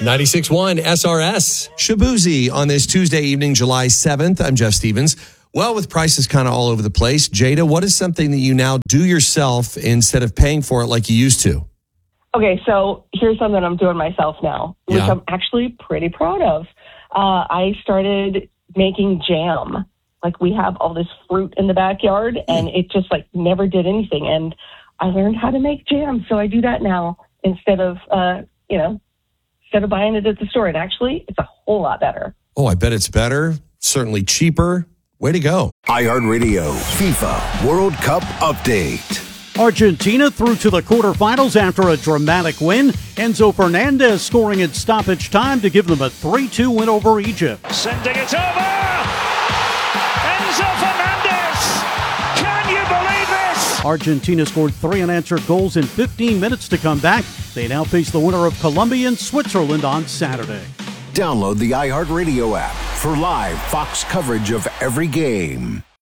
96.1 SRS. Shabuzi on this Tuesday evening, July 7th. I'm Jeff Stevens. Well, with prices kind of all over the place, Jada, what is something that you now do yourself instead of paying for it like you used to? Okay, so here's something I'm doing myself now, which I'm actually pretty proud of. I started making jam. Like, we have all this fruit in the backyard, and it just, never did anything. And I learned how to make jam, so I do that now instead of buying it at the store. And actually, it's a whole lot better. Oh, I bet it's better. Certainly cheaper. Way to go. iHeartRadio FIFA World Cup Update. Argentina through to the quarterfinals after a dramatic win. Enzo Fernandez scoring in stoppage time to give them a 3-2 win over Egypt. Sending it over! Enzo Fernandez! Can you believe this? Argentina scored 3 unanswered goals in 15 minutes to come back. They now face the winner of Colombia and Switzerland on Saturday. Download the iHeartRadio app for live Fox coverage of every game.